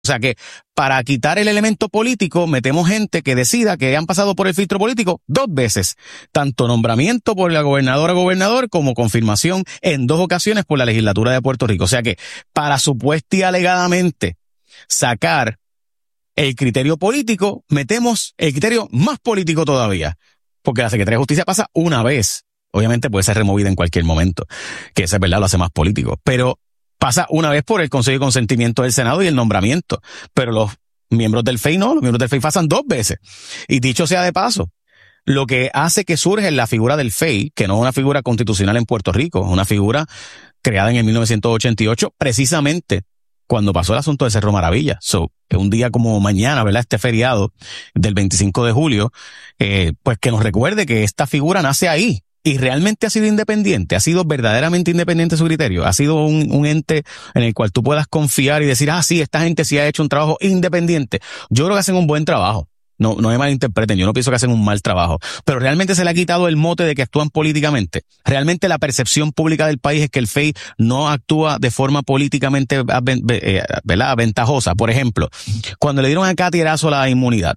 O sea que para quitar el elemento político, metemos gente que decida que han pasado por el filtro político 2 veces. Tanto nombramiento por la gobernadora o gobernador como confirmación en 2 ocasiones por la legislatura de Puerto Rico. O sea que para supuesta y alegadamente sacar el criterio político, metemos el criterio más político todavía. Porque la Secretaría de Justicia pasa una vez. Obviamente puede ser removida en cualquier momento, que esa es verdad, lo hace más político. Pero pasa una vez por el Consejo de Consentimiento del Senado y el nombramiento. Pero los miembros del FEI no, los miembros del FEI pasan 2 veces. Y dicho sea de paso, lo que hace que surge la figura del FEI, que no es una figura constitucional en Puerto Rico, es una figura creada en el 1988, precisamente cuando pasó el asunto de Cerro Maravilla. Es un día como mañana, ¿verdad? Este feriado del 25 de julio, pues que nos recuerde que esta figura nace ahí. Y realmente ha sido independiente, ha sido verdaderamente independiente su criterio, ha sido un ente en el cual tú puedas confiar y decir, sí, esta gente sí ha hecho un trabajo independiente. Yo creo que hacen un buen trabajo. No me malinterpreten, yo no pienso que hacen un mal trabajo, pero realmente se le ha quitado el mote de que actúan políticamente. Realmente la percepción pública del país es que el FEI no actúa de forma políticamente ¿verdad? Ventajosa. Por ejemplo, cuando le dieron a Katy Erazo la inmunidad,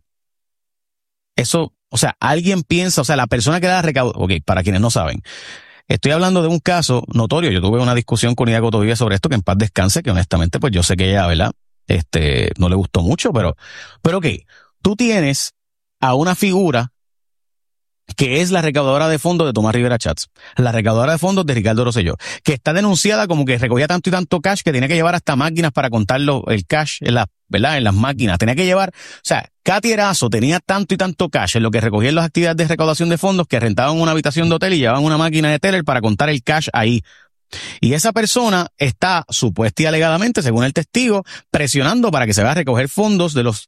eso, o sea, alguien piensa, o sea, la persona que da recaudación, ok, para quienes no saben, estoy hablando de un caso notorio. Yo tuve una discusión con Ida Cotovilla sobre esto, que en paz descanse, que honestamente, pues yo sé que ella, ¿verdad? No le gustó mucho, pero ok, tú tienes a una figura que es la recaudadora de fondos de Tomás Rivera Chats, la recaudadora de fondos de Ricardo Rosselló, que está denunciada como que recogía tanto y tanto cash que tenía que llevar hasta máquinas para contarlo, el cash ¿verdad? En las máquinas. Tenía que llevar, o sea, Katy Erazo tenía tanto y tanto cash en lo que recogía en las actividades de recaudación de fondos que rentaban una habitación de hotel y llevaban una máquina de teller para contar el cash ahí. Y esa persona está supuesta y alegadamente, según el testigo, presionando para que se vaya a recoger fondos de los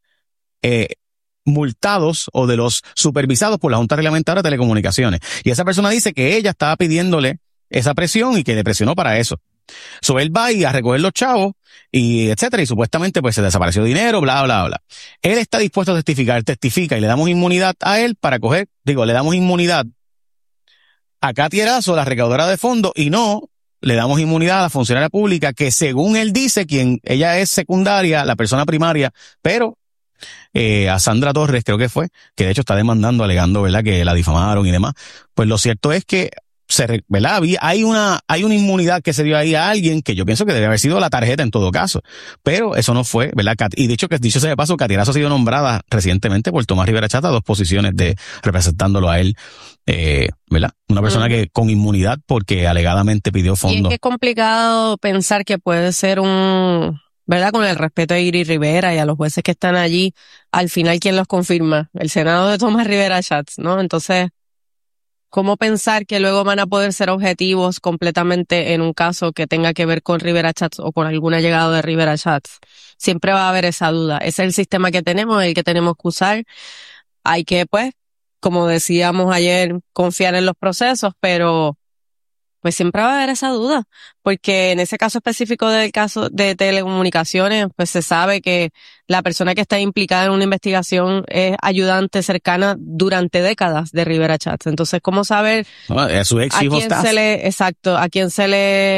multados o de los supervisados por la Junta Reglamentadora de Telecomunicaciones. Y esa persona dice que ella estaba pidiéndole esa presión y que le presionó para eso. Él va a recoger los chavos y etcétera, y supuestamente pues se desapareció dinero, bla, bla, bla. Él está dispuesto a testificar, testifica y le damos inmunidad a él le damos inmunidad a Katy Erazo, la recaudadora de fondos, y no le damos inmunidad a la funcionaria pública que según él dice, ella es secundaria, la persona primaria, pero a Sandra Torres creo que fue, que de hecho está demandando, alegando, ¿verdad?, que la difamaron y demás. Pues lo cierto es que ¿verdad? Hay una inmunidad que se dio ahí a alguien que yo pienso que debe haber sido la tarjeta en todo caso, pero eso no fue, ¿verdad? Y dicho sea de paso, Katy Erazo ha sido nombrada recientemente por Tomás Rivera Chata a 2 posiciones representándolo a él, ¿verdad? Una persona que con inmunidad porque alegadamente pidió fondos. Y es que es complicado pensar que puede ser ¿verdad? Con el respeto a Iris Rivera y a los jueces que están allí, al final, ¿quién los confirma? El Senado de Tomás Rivera Chats, ¿no? Entonces, ¿cómo pensar que luego van a poder ser objetivos completamente en un caso que tenga que ver con Rivera Chats o con algún allegado de Rivera Chats? Siempre va a haber esa duda. Ese es el sistema que tenemos, el que tenemos que usar. Hay que, pues, como decíamos ayer, confiar en los procesos, pero pues siempre va a haber esa duda, porque en ese caso específico del caso de telecomunicaciones, pues se sabe que la persona que está implicada en una investigación es ayudante cercana durante décadas de Rivera Chats. Entonces, ¿cómo saber a su ex hijo a quién se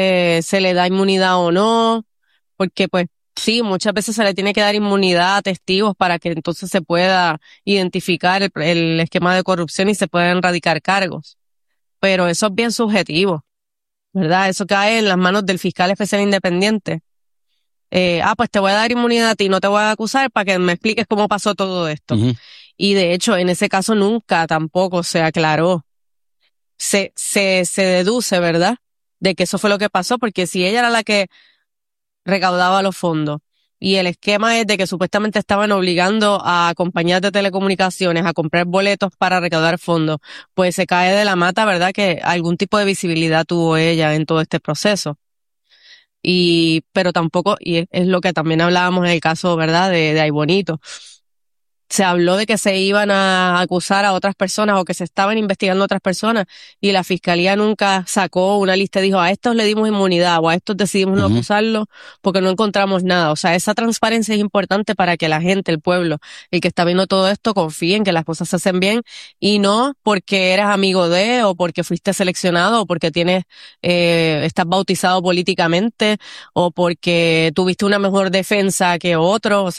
le da inmunidad o no? Porque pues sí, muchas veces se le tiene que dar inmunidad a testigos para que entonces se pueda identificar el esquema de corrupción y se puedan radicar cargos. Pero eso es bien subjetivo, ¿verdad? Eso cae en las manos del fiscal especial independiente. Pues te voy a dar inmunidad a ti, no te voy a acusar para que me expliques cómo pasó todo esto. Uh-huh. Y de hecho, en ese caso nunca tampoco se aclaró. Se deduce, ¿verdad?, de que eso fue lo que pasó, porque si ella era la que recaudaba los fondos y el esquema es de que supuestamente estaban obligando a compañías de telecomunicaciones a comprar boletos para recaudar fondos, pues se cae de la mata, ¿verdad?, que algún tipo de visibilidad tuvo ella en todo este proceso. Pero tampoco, y es lo que también hablábamos en el caso, ¿verdad?, de Ay Bonito. se habló de que se iban a acusar a otras personas o que se estaban investigando a otras personas y la fiscalía nunca sacó una lista y dijo, a estos le dimos inmunidad o a estos decidimos no acusarlos porque no encontramos nada. O sea, esa transparencia es importante para que la gente, el pueblo, el que está viendo todo esto, confíe en que las cosas se hacen bien y no porque eras amigo de o porque fuiste seleccionado o porque estás bautizado políticamente o porque tuviste una mejor defensa que otro. O sea,